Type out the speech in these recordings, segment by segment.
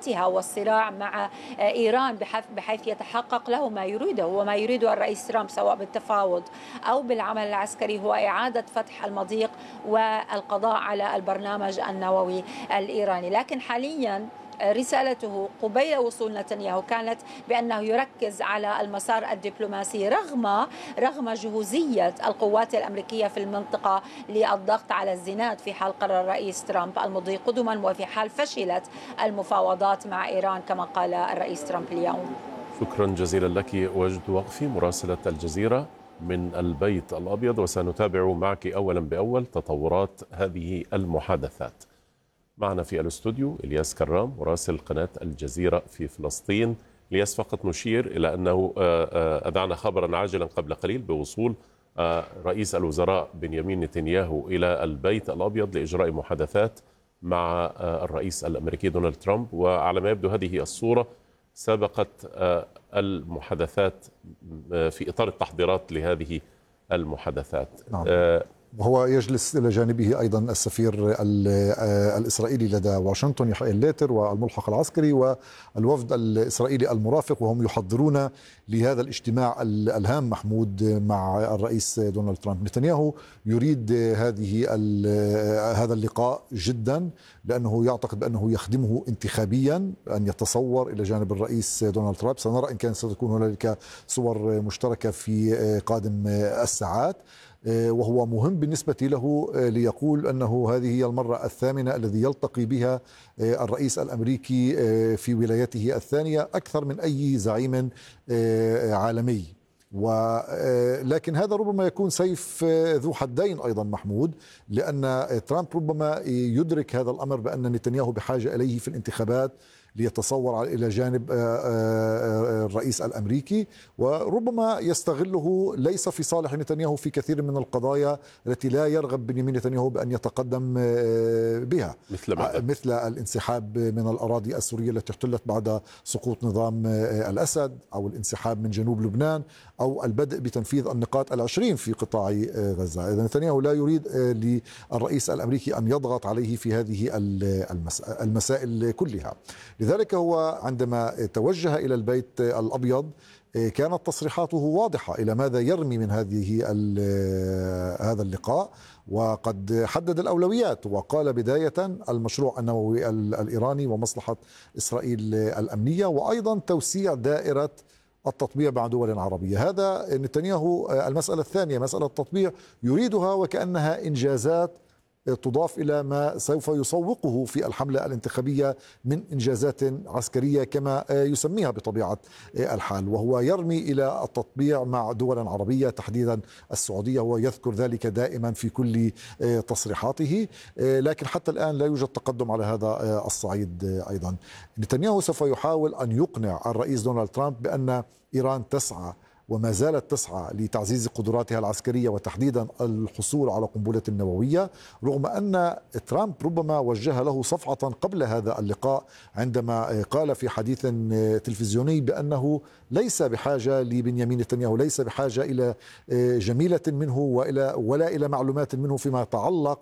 قوتها والصراع مع إيران بحيث يتحقق له ما يريده. وما يريده الرئيس ترامب سواء بالتفاوض أو بالعمل العسكري هو إعادة فتح المضيق والقضاء على البرنامج النووي الإيراني. لكن حاليا رسالته قبيل وصول نتنياهو كانت بأنه يركز على المسار الدبلوماسي رغم جهوزية القوات الأمريكية في المنطقة للضغط على الزناد في حال قرر الرئيس ترامب المضي قدما وفي حال فشلت المفاوضات مع إيران كما قال الرئيس ترامب اليوم. شكرا جزيلا لك وجد وقفي مراسلة الجزيرة من البيت الأبيض، وسنتابع معك أولا بأول تطورات هذه المحادثات. معنا في الاستوديو إلياس كرام مراسل قناة الجزيرة في فلسطين. إلياس، فقط نشير إلى أنه أذعنا خبرا عاجلا قبل قليل بوصول رئيس الوزراء بنيامين نتنياهو إلى البيت الأبيض لإجراء محادثات مع الرئيس الأمريكي دونالد ترامب، وعلى ما يبدو هذه الصورة سبقت المحادثات في إطار التحضيرات لهذه المحادثات. نعم. وهو يجلس إلى جانبه أيضا السفير الإسرائيلي لدى واشنطن يحيى الليتر والملحق العسكري والوفد الإسرائيلي المرافق، وهم يحضرون لهذا الاجتماع الهام محمود مع الرئيس دونالد ترامب. نتنياهو يريد هذا اللقاء جدا لأنه يعتقد بأنه يخدمه انتخابيا، أن يتصور إلى جانب الرئيس دونالد ترامب. سنرى إن كان ستكون هنالك صور مشتركة في قادم الساعات، وهو مهم بالنسبة له ليقول أنه هذه هي المرة الثامنة الذي يلتقي بها الرئيس الأمريكي في ولايته الثانية أكثر من أي زعيم عالمي. ولكن هذا ربما يكون سيف ذو حدين أيضا محمود، لأن ترامب ربما يدرك هذا الأمر بأن نتنياهو بحاجة إليه في الانتخابات ليتصور إلى جانب الرئيس الأمريكي، وربما يستغله ليس في صالح نتنياهو في كثير من القضايا التي لا يرغب بنيامين نتنياهو بأن يتقدم بها، مثل الانسحاب من الأراضي السورية التي احتلت بعد سقوط نظام الأسد، أو الانسحاب من جنوب لبنان، أو البدء بتنفيذ النقاط 20 في قطاع غزة. إذا نتنياهو لا يريد للرئيس الأمريكي أن يضغط عليه في هذه المسائل كلها. لذلك هو عندما توجه إلى البيت الأبيض كانت تصريحاته واضحة إلى ماذا يرمي من هذا اللقاء، وقد حدد الأولويات وقال بداية المشروع النووي الإيراني ومصلحة إسرائيل الأمنية، وأيضا توسيع دائرة التطبيع مع دول عربية. هذا نتنياهو المسألة الثانية، مسألة التطبيع يريدها وكأنها إنجازات تضاف إلى ما سوف يسوقه في الحملة الانتخابية من إنجازات عسكرية كما يسميها بطبيعة الحال، وهو يرمي إلى التطبيع مع دول عربية تحديدا السعودية، ويذكر ذلك دائما في كل تصريحاته. لكن حتى الآن لا يوجد تقدم على هذا الصعيد. أيضا نتنياهو سوف يحاول أن يقنع الرئيس دونالد ترامب بأن إيران تسعى وما زالت تسعى لتعزيز قدراتها العسكرية وتحديدا الحصول على قنبلة نووية، رغم أن ترامب ربما وجه له صفعة قبل هذا اللقاء عندما قال في حديث تلفزيوني بأنه ليس بحاجة لبنيامين نتنياهو، ليس بحاجة إلى جميلة منه ولا إلى معلومات منه فيما يتعلق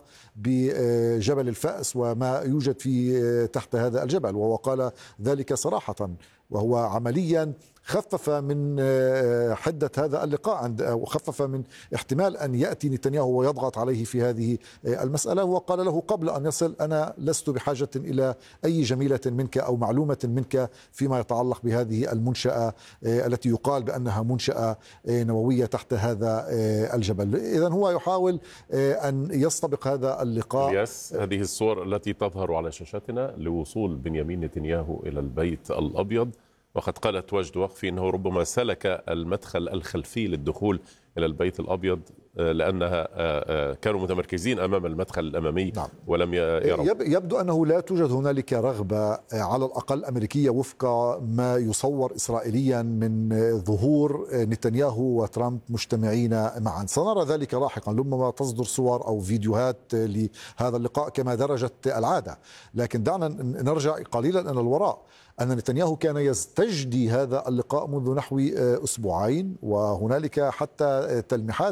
بجبل الفأس وما يوجد في تحت هذا الجبل، وهو قال ذلك صراحة، وهو عمليا خفف من حدة هذا اللقاء وخفف من احتمال أن يأتي نتنياهو ويضغط عليه في هذه المسألة. وقال له قبل أن يصل أنا لست بحاجة إلى أي جميلة منك أو معلومة منك فيما يتعلق بهذه المنشأة التي يقال بأنها منشأة نووية تحت هذا الجبل. إذن هو يحاول أن يستبق هذا اللقاء. إلياس، هذه الصور التي تظهر على شاشتنا لوصول بنيامين نتنياهو إلى البيت الأبيض، وقد قالت وجد وقفي أنه ربما سلك المدخل الخلفي للدخول إلى البيت الأبيض لأنها كانوا متمركزين أمام المدخل الأمامي. نعم. ولم يروا. يبدو أنه لا توجد هنالك رغبة على الأقل أمريكية وفق ما يصور إسرائيليا من ظهور نتنياهو وترامب مجتمعين معا. سنرى ذلك لاحقا ربما تصدر صور أو فيديوهات لهذا اللقاء كما درجت العادة. لكن دعنا نرجع قليلا إلى الوراء. أن نتنياهو كان يستجدي هذا اللقاء منذ نحو أسبوعين، وهنالك حتى تلميحات في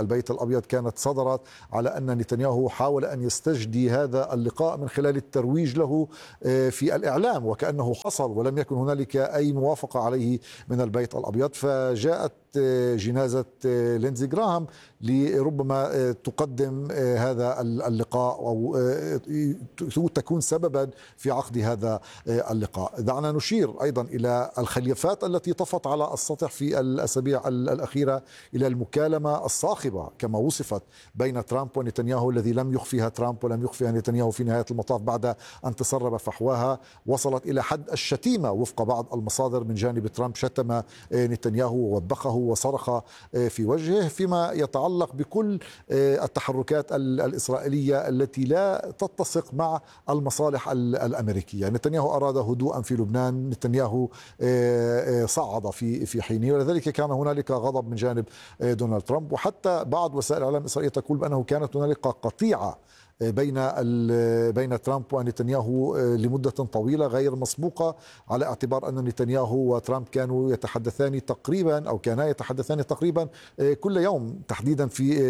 البيت الأبيض كانت صدرت على أن نتنياهو حاول أن يستجدي هذا اللقاء من خلال الترويج له في الإعلام وكأنه حصل، ولم يكن هنالك أي موافقة عليه من البيت الأبيض. فجاءت جنازة ليندزي جراهام لربما تقدم هذا اللقاء أو تكون سببا في عقد هذا اللقاء. دعنا نشير أيضا إلى الخلافات التي طفت على السطح في الأسابيع الأخيرة، إلى المكالمة الصاخبة كما وصفت بين ترامب ونتنياهو، الذي لم يخفيها ترامب ولم يخفيها نتنياهو في نهاية المطاف بعد أن تسرب فحواها، وصلت إلى حد الشتيمة وفق بعض المصادر من جانب ترامب. شتم نتنياهو ووبخه وصرخ في وجهه فيما يتعلق بكل التحركات الإسرائيلية التي لا تتسق مع المصالح الأمريكية. نتنياهو أراد هدوءا في لبنان، نتنياهو صعد في حينه، ولذلك كان هنالك غضب من جانب دونالد ترامب. وحتى بعض وسائل الإعلام الإسرائيلية تقول بأنه كانت هنالك قطيعة بين ترامب ونتنياهو لمدة طويلة غير مسبوقة، على اعتبار أن نتنياهو وترامب كانوا يتحدثان تقريبا أو كانا يتحدثان تقريبا كل يوم، تحديدا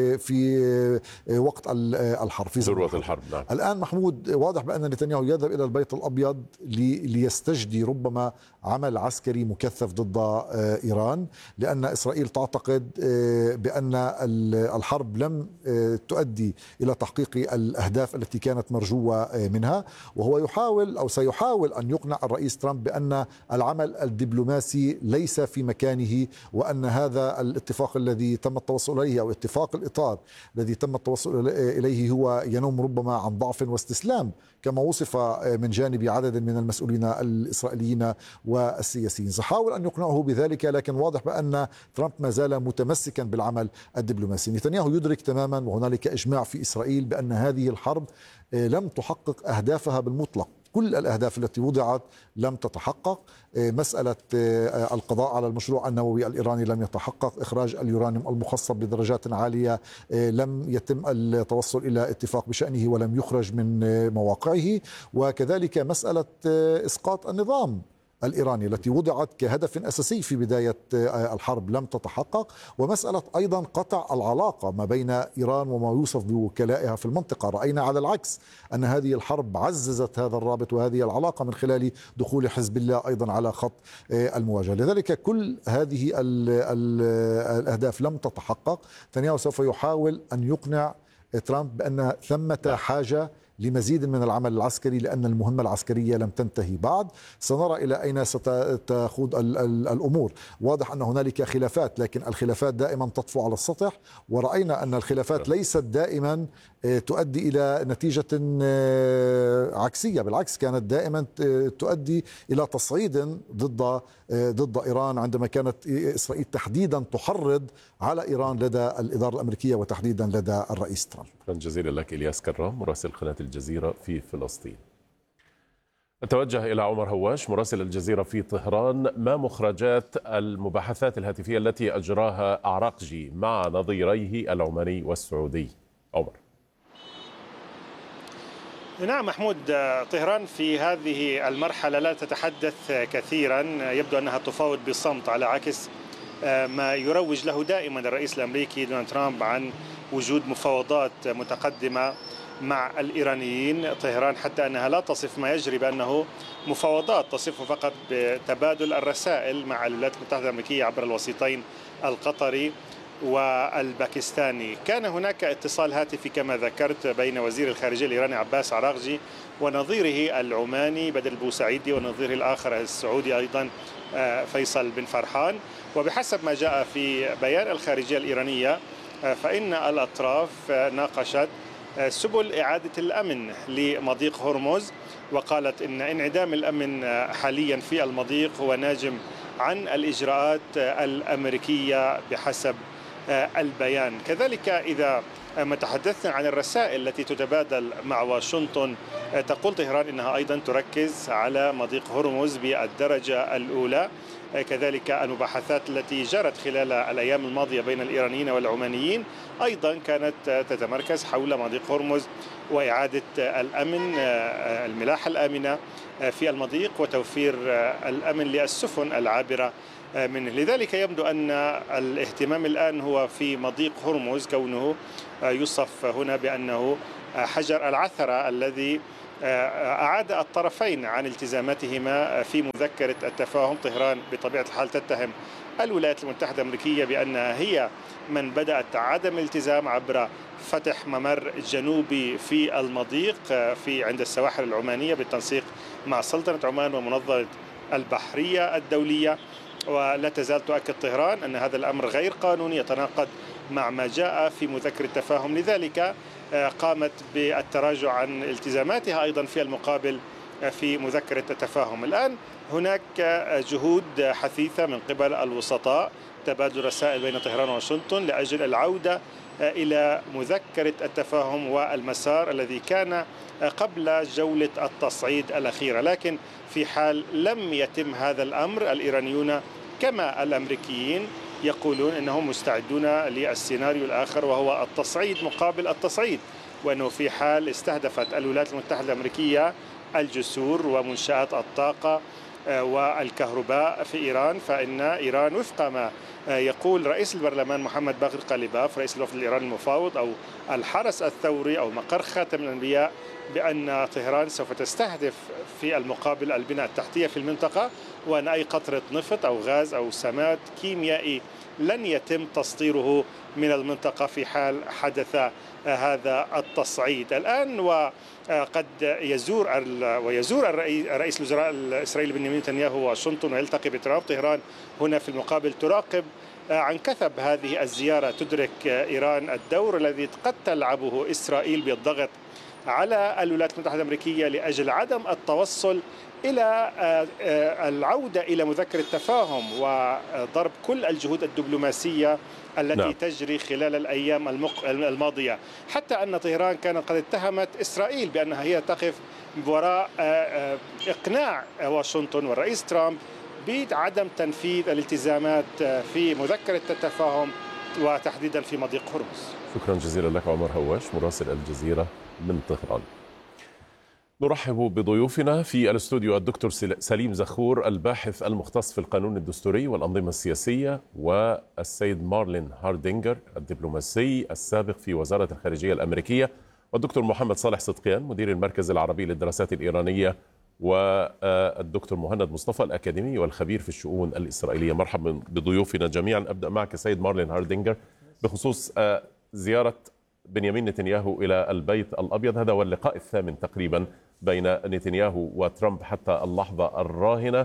في وقت الحرب، في ذروة الحرب. نعم. الآن محمود واضح بأن نتنياهو يذهب إلى البيت الأبيض ليستجدي ربما عمل عسكري مكثف ضد إيران، لأن إسرائيل تعتقد بأن الحرب لم تؤدي إلى تحقيق الأهداف التي كانت مرجوة منها، وهو يحاول أو سيحاول أن يقنع الرئيس ترامب بأن العمل الدبلوماسي ليس في مكانه، وأن هذا الاتفاق الذي تم التوصل إليه أو اتفاق الإطار الذي تم التوصل إليه هو ينم ربما عن ضعف واستسلام، كما وصف من جانب عدد من المسؤولين الإسرائيليين والسياسيين. سيحاول أن يقنعه بذلك، لكن واضح بأن ترامب ما زال متمسكا بالعمل الدبلوماسي. نتنياهو يدرك تماما وهنالك إجماع في إسرائيل بأن هذه الحرب لم تحقق أهدافها بالمطلق، كل الأهداف التي وضعت لم تتحقق. مسألة القضاء على المشروع النووي الإيراني لم يتحقق، إخراج اليورانيوم المخصب بدرجات عالية لم يتم التوصل إلى اتفاق بشأنه ولم يخرج من مواقعه، وكذلك مسألة إسقاط النظام الإيراني التي وضعت كهدف أساسي في بداية الحرب لم تتحقق، ومسألة أيضا قطع العلاقة ما بين إيران وما يوصف بوكلائها في المنطقة. رأينا على العكس أن هذه الحرب عززت هذا الرابط وهذه العلاقة من خلال دخول حزب الله أيضا على خط المواجهة. لذلك كل هذه الأهداف لم تتحقق. نتنياهو سوف يحاول أن يقنع ترامب بأن ثمة حاجة لمزيد من العمل العسكري، لأن المهمة العسكرية لم تنتهي بعد. سنرى إلى أين ستخوض الأمور. واضح أن هنالك خلافات، لكن الخلافات دائما تطفو على السطح، ورأينا أن الخلافات ليست دائما تؤدي إلى نتيجة عكسية، بالعكس كانت دائما تؤدي إلى تصعيد ضد إيران، عندما كانت إسرائيل تحديدا تحرض على إيران لدى الإدارة الأمريكية وتحديدا لدى الرئيس ترامب. شكرا جزيلا لك إلياس كرام مراسل قناة الجزيرة في فلسطين. نتوجه إلى عمر هواش مراسل الجزيرة في طهران. ما مخرجات المباحثات الهاتفية التي أجراها أعراقجي مع نظيريه العماني والسعودي؟ عمر. نعم محمود، طهران في هذه المرحلة لا تتحدث كثيرا، يبدو أنها تفاوض بالصمت على عكس ما يروج له دائما الرئيس الأمريكي دونالد ترامب عن وجود مفاوضات متقدمة مع الإيرانيين. طهران حتى أنها لا تصف ما يجري بأنه مفاوضات، تصفه فقط بتبادل الرسائل مع الولايات المتحدة الأمريكية عبر الوسيطين القطري والباكستاني. كان هناك اتصال هاتفي كما ذكرت بين وزير الخارجية الإيراني عباس عراقجي ونظيره العماني بدر البوسعيدي ونظيره الآخر السعودي أيضا فيصل بن فرحان. وبحسب ما جاء في بيان الخارجية الإيرانية فإن الأطراف ناقشت سبل إعادة الأمن لمضيق هرمز، وقالت إن انعدام الأمن حاليا في المضيق هو ناجم عن الإجراءات الأمريكية بحسب البيان. كذلك إذا ما تحدثنا عن الرسائل التي تتبادل مع واشنطن، تقول طهران إنها أيضا تركز على مضيق هرمز بالدرجة الأولى. كذلك المباحثات التي جرت خلال الأيام الماضية بين الإيرانيين والعمانيين أيضا كانت تتمركز حول مضيق هرمز وإعادة الأمن، الملاحة الآمنة في المضيق وتوفير الأمن للسفن العابرة منه. لذلك يبدو أن الاهتمام الآن هو في مضيق هرمز، كونه يوصف هنا بأنه حجر العثرة الذي أعاد الطرفين عن التزاماتهما في مذكرة التفاهم. طهران بطبيعة الحال تتهم الولايات المتحدة الأمريكية بأنها هي من بدأت عدم الالتزام عبر فتح ممر جنوبي في المضيق عند السواحل العمانية بالتنسيق مع سلطنة عمان ومنظمة البحرية الدولية. ولا تزال تؤكد طهران أن هذا الأمر غير قانوني، يتناقض مع ما جاء في مذكرة التفاهم. لذلك قامت بالتراجع عن التزاماتها أيضا في المقابل في مذكرة التفاهم. الآن هناك جهود حثيثة من قبل الوسطاء، تبادل رسائل بين طهران وواشنطن لأجل العودة إلى مذكرة التفاهم والمسار الذي كان قبل جولة التصعيد الأخيرة. لكن في حال لم يتم هذا الأمر، الإيرانيون كما الأمريكيين يقولون أنهم مستعدون للسيناريو الآخر وهو التصعيد مقابل التصعيد، وأنه في حال استهدفت الولايات المتحدة الأمريكية الجسور ومنشآت الطاقة والكهرباء في إيران، فإن إيران وفق ما يقول رئيس البرلمان محمد باقر قليباف رئيس الوفد الإيراني المفاوض أو الحرس الثوري أو مقر خاتم الأنبياء، بأن طهران سوف تستهدف في المقابل البنى التحتية في المنطقة، وأن أي قطرة نفط أو غاز أو سماد كيميائي لن يتم تصديره من المنطقة في حال حدث هذا التصعيد. الآن وقد يزور رئيس الوزراء الإسرائيلي بنيامين نتنياهو واشنطن ويلتقي بترامب. طهران هنا في المقابل تراقب عن كثب هذه الزيارة، تدرك إيران الدور الذي قد تلعبه إسرائيل بالضغط على الولايات المتحدة الأمريكية لأجل عدم التوصل إلى العودة إلى مذكرة التفاهم وضرب كل الجهود الدبلوماسية التي تجري خلال الأيام الماضية، حتى أن طهران كانت قد اتهمت إسرائيل بأنها هي تقف وراء إقناع واشنطن والرئيس ترامب بعدم تنفيذ الالتزامات في مذكرة التفاهم وتحديدا في مضيق هرمز. شكرا جزيلا لك عمر هواش مراسل الجزيرة من طهران. نرحب بضيوفنا في الاستوديو الدكتور سليم زخور الباحث المختص في القانون الدستوري والأنظمة السياسية، والسيد مارلين هاردينجر الدبلوماسي السابق في وزارة الخارجية الأمريكية، والدكتور محمد صالح صدقيان مدير المركز العربي للدراسات الإيرانية، والدكتور مهند مصطفى الأكاديمي والخبير في الشؤون الإسرائيلية. مرحبا بضيوفنا جميعا. أبدأ معك سيد مارلين هاردينجر بخصوص زيارة بنيامين نتنياهو إلى البيت الأبيض. هذا هو اللقاء الثامن تقريبا بين نتنياهو وترامب حتى اللحظة الراهنة.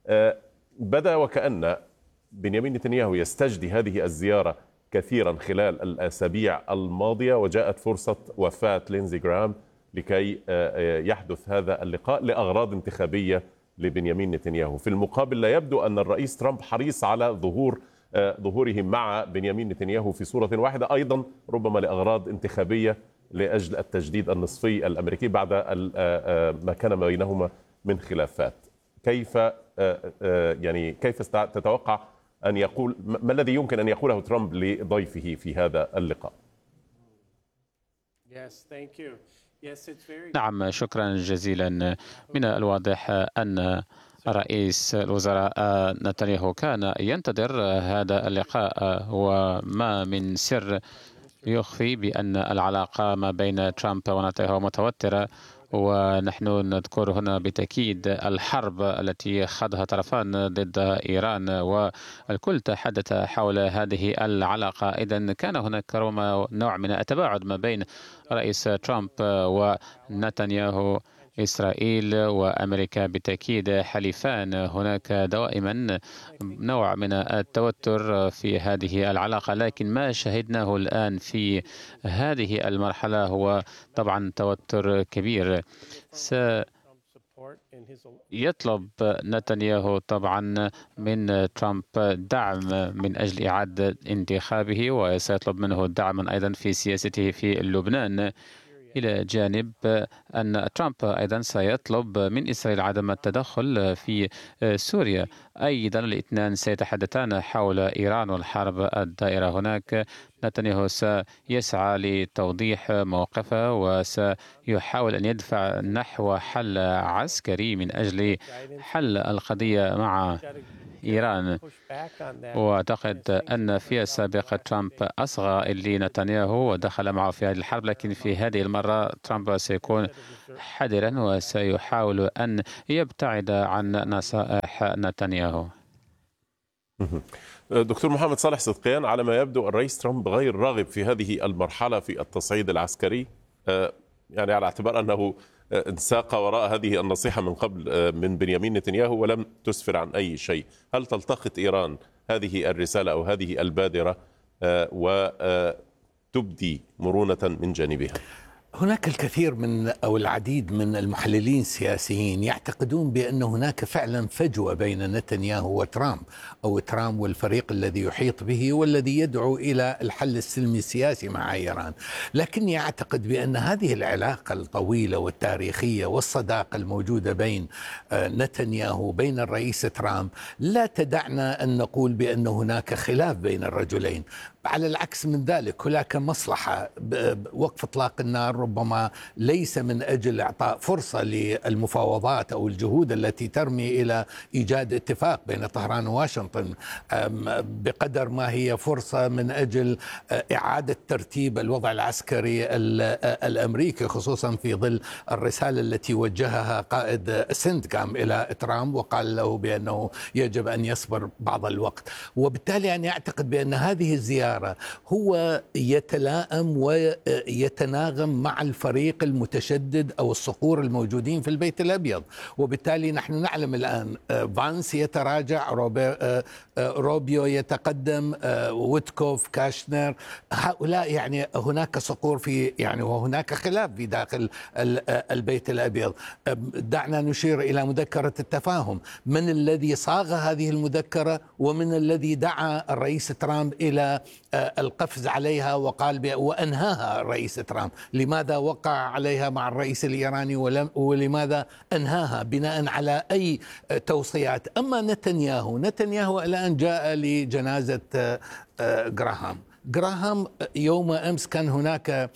بدأ وكأن بنيامين نتنياهو يستجدي هذه الزيارة كثيرا خلال الأسابيع الماضية، وجاءت فرصة وفاة لينزي جرام لكي يحدث هذا اللقاء لأغراض انتخابية لبنيامين نتنياهو. في المقابل لا يبدو أن الرئيس ترامب حريص على ظهوره مع بنيامين نتنياهو في صورة واحدة، أيضا ربما لأغراض انتخابية لأجل التجديد النصفي الأمريكي بعد ما كان بينهما من خلافات. كيف تتوقع أن يقول، ما الذي يمكن أن يقوله ترامب لضيفه في هذا اللقاء؟ نعم، شكرا جزيلا. من الواضح أن رئيس الوزراء نتنياهو كان ينتظر هذا اللقاء، وما من سر يخفي بأن العلاقة ما بين ترامب ونتنياهو متوترة، ونحن نذكر هنا بالتأكيد الحرب التي خاضها طرفان ضد إيران، والكل تحدث حول هذه العلاقة. إذن كان هناك نوع من التباعد ما بين رئيس ترامب ونتنياهو. إسرائيل وأمريكا بالتأكيد حليفان، هناك دائما نوع من التوتر في هذه العلاقة، لكن ما شهدناه الآن في هذه المرحلة هو طبعا توتر كبير. يطلب نتنياهو طبعا من ترامب دعم من أجل إعادة انتخابه، وسيطلب منه دعما أيضا في سياسته في لبنان، إلى جانب أن ترامب أيضا سيطلب من إسرائيل عدم التدخل في سوريا. أيضا الاثنان سيتحدثان حول إيران والحرب الدائرة هناك. نتنياهو سيسعى لتوضيح موقفه وسيحاول أن يدفع نحو حل عسكري من أجل حل القضية مع إيران. وأعتقد أن في السابق ترامب أصغى لنتنياهو ودخل معه في هذه الحرب، لكن في هذه المرة ترامب سيكون حذرا وسيحاول أن يبتعد عن نصائح نتنياهو. دكتور محمد صالح صدقيان، على ما يبدو الرئيس ترامب غير راغب في هذه المرحلة في التصعيد العسكري، يعني على اعتبار أنه انساق وراء هذه النصيحة من قبل من بنيامين نتنياهو ولم تسفر عن أي شيء. هل تلتقط إيران هذه الرسالة أو هذه البادرة وتبدي مرونة من جانبها؟ هناك الكثير أو العديد من المحللين السياسيين يعتقدون بأن هناك فعلا فجوة بين نتنياهو وترامب، أو ترامب والفريق الذي يحيط به والذي يدعو إلى الحل السلمي السياسي مع إيران. لكني أعتقد بأن هذه العلاقة الطويلة والتاريخية والصداقة الموجودة بين نتنياهو وبين الرئيس ترامب لا تدعنا أن نقول بأن هناك خلاف بين الرجلين. على العكس من ذلك، هناك مصلحة. وقف إطلاق النار ربما ليس من أجل إعطاء فرصة للمفاوضات أو الجهود التي ترمي إلى إيجاد اتفاق بين طهران وواشنطن، بقدر ما هي فرصة من أجل إعادة ترتيب الوضع العسكري الأمريكي، خصوصا في ظل الرسالة التي وجهها قائد سنتكام إلى ترامب وقال له بأنه يجب أن يصبر بعض الوقت. وبالتالي أنا أعتقد بأن هذه الزيارة هو يتلائم ويتناغم مع الفريق المتشدد أو الصقور الموجودين في البيت الأبيض. وبالتالي نحن نعلم الآن فانس يتراجع، روبيو يتقدم، ويتكوف، كاشنر، هؤلاء يعني هناك صقور وهناك خلاف في داخل البيت الأبيض. دعنا نشير إلى مذكرة التفاهم. من الذي صاغ هذه المذكرة ومن الذي دعا الرئيس ترامب إلى القفز عليها وأنهاها الرئيس ترامب؟ لماذا وقع عليها مع الرئيس الإيراني ولماذا أنهاها؟ بناء على أي توصيات؟ أما نتنياهو الآن جاء لجنازة جراهام يوم أمس كان هناك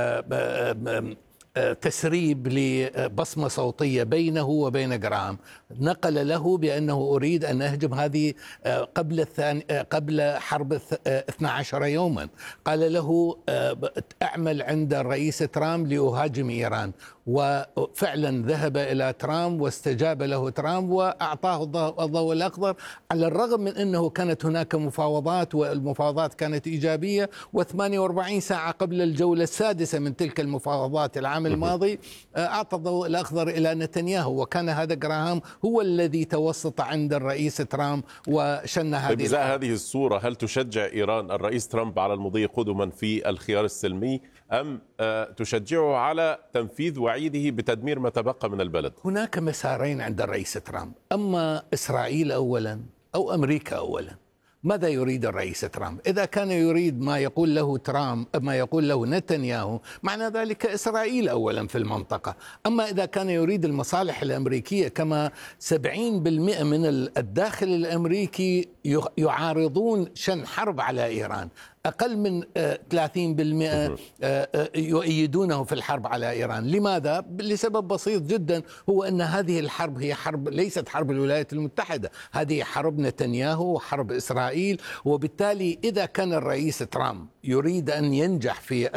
تسريب لبصمة صوتية بينه وبين جراهام، نقل له بأنه أريد أن أهجم هذه قبل حرب 12 يوما. قال له أعمل عند الرئيس ترامب لأهاجم إيران، وفعلا ذهب إلى ترامب واستجاب له ترامب وأعطاه الضوء الأخضر، على الرغم من أنه كانت هناك مفاوضات والمفاوضات كانت إيجابية. و48 ساعة قبل الجولة السادسة من تلك المفاوضات العام الماضي أعطى الضوء الأخضر إلى نتنياهو، وكان هذا جراهام هو الذي توسط عند الرئيس ترامب وشن هذه. بإزاء هذه الصورة، هل تشجع إيران الرئيس ترامب على المضي قدما في الخيار السلمي، أم تشجعه على تنفيذ وعيده بتدمير ما تبقى من البلد؟ هناك مسارين عند الرئيس ترامب، أما إسرائيل أولا أو أمريكا أولا. ماذا يريد الرئيس ترامب؟ إذا كان يريد ما يقول له نتنياهو، معنى ذلك إسرائيل أولا في المنطقة. أما إذا كان يريد المصالح الأمريكية، كما 70% من الداخل الأمريكي يعارضون شن حرب على إيران، أقل من 30% يؤيدونه في الحرب على إيران. لماذا؟ لسبب بسيط جدا، هو أن هذه الحرب هي حرب ليست حرب الولايات المتحدة، هذه حرب نتنياهو وحرب إسرائيل. وبالتالي إذا كان الرئيس ترامب يريد أن ينجح في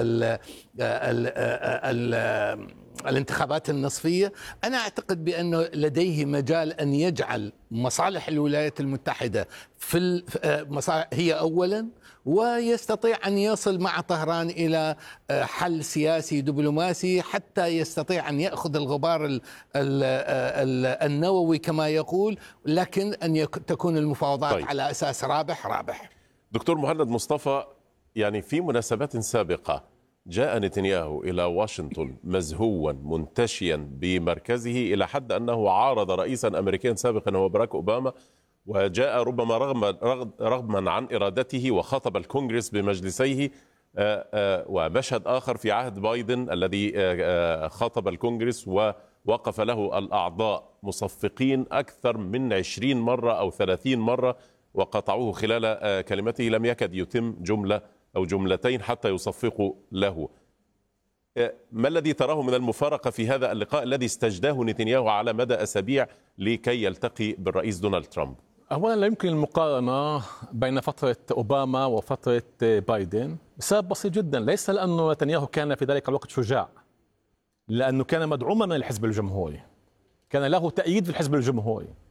الانتخابات النصفية، أنا أعتقد بأنه لديه مجال أن يجعل مصالح الولايات المتحدة هي أولا، ويستطيع أن يصل مع طهران إلى حل سياسي دبلوماسي حتى يستطيع أن يأخذ الغبار النووي كما يقول، لكن أن تكون المفاوضات على أساس رابح. دكتور مهند مصطفى، يعني في مناسبات سابقة جاء نتنياهو إلى واشنطن مزهوا منتشيا بمركزه إلى حد أنه عارض رئيسا أمريكيا سابقا هو باراك أوباما، وجاء ربما رغما عن إرادته وخاطب الكونغرس بمجلسيه. ومشهد آخر في عهد بايدن الذي خاطب الكونغرس ووقف له الأعضاء مصفقين أكثر من 20 مرة أو 30 مرة، وقطعوه خلال كلمته، لم يكد يتم جملة أو جملتين حتى يصفقوا له. ما الذي تراه من المفارقة في هذا اللقاء الذي استجداه نتنياهو على مدى أسابيع لكي يلتقي بالرئيس دونالد ترامب؟ أولا لا يمكن المقارنة بين فترة أوباما وفترة بايدن بسبب بسيط جدا، ليس لأنه نتنياهو كان في ذلك الوقت شجاع، لأنه كان مدعوما من الحزب الجمهوري، كان له تأييد في الحزب الجمهوري.